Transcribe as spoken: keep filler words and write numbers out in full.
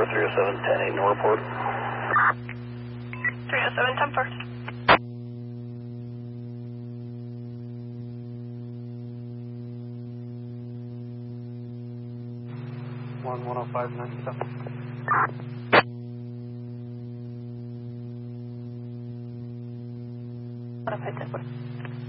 three oh seven, ten eight, no report. three oh seven, ten first. one one oh five, nine seven. one oh five, ten first.